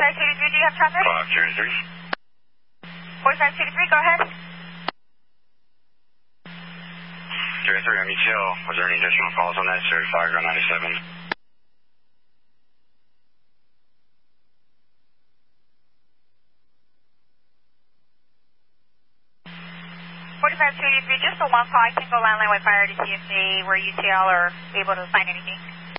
4523, do you have traffic? 503. 4523, go ahead. 303 on ETL. Was there any additional calls on that? Certified ground 97. 4523, just the one call. I can go landline with fire to see if they were UTL or able to find anything.